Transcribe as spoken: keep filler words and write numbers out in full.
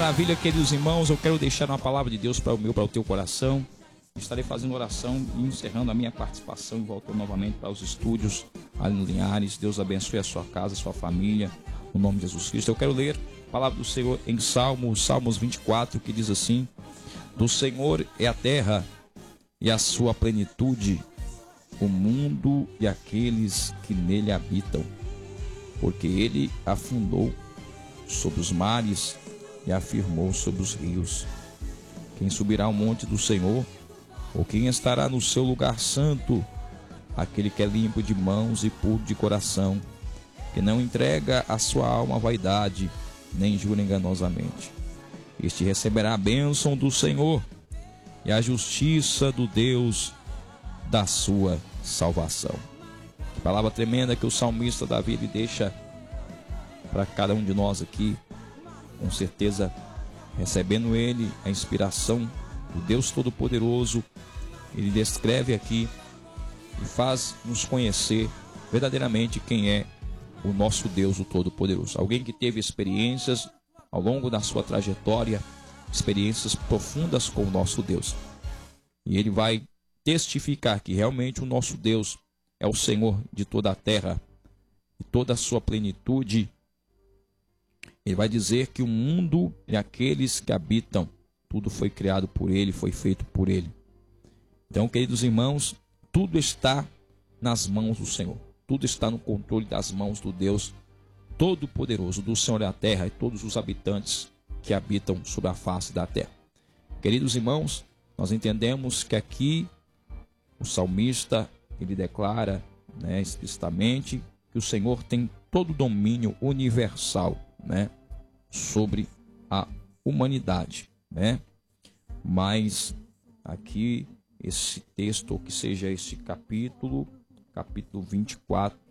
Maravilha, queridos irmãos, eu quero deixar uma palavra de Deus para o meu, para o teu coração. Estarei fazendo oração e encerrando a minha participação e voltando novamente para os estúdios ali no Linhares. Deus abençoe a sua casa, a sua família, no nome de Jesus Cristo. Eu quero ler a palavra do Senhor em Salmos, Salmos vinte e quatro, que diz assim: do Senhor é a terra e a sua plenitude, o mundo e aqueles que nele habitam, porque ele afundou sobre os mares e afirmou sobre os rios. Quem subirá ao monte do Senhor, ou quem estará no seu lugar santo? Aquele que é limpo de mãos e puro de coração, que não entrega a sua alma à vaidade, nem jura enganosamente. Este receberá a bênção do Senhor e a justiça do Deus da sua salvação. Que palavra tremenda que o salmista Davi ele deixa para cada um de nós aqui, com certeza recebendo ele a inspiração do Deus Todo-Poderoso. Ele descreve aqui e faz nos conhecer verdadeiramente quem é o nosso Deus, o Todo-Poderoso. Alguém que teve experiências ao longo da sua trajetória, experiências profundas com o nosso Deus. E ele vai testificar que realmente o nosso Deus é o Senhor de toda a terra e toda a sua plenitude. Ele vai dizer que o mundo e aqueles que habitam, tudo foi criado por ele, foi feito por ele. Então, queridos irmãos, tudo está nas mãos do Senhor. Tudo está no controle das mãos do Deus Todo-Poderoso, do Senhor da terra e todos os habitantes que habitam sobre a face da terra. Queridos irmãos, nós entendemos que aqui o salmista, ele declara, né, explicitamente que o Senhor tem todo o domínio universal, né, sobre a humanidade, né? Mas aqui esse texto, ou que seja este capítulo, capítulo vinte e quatro,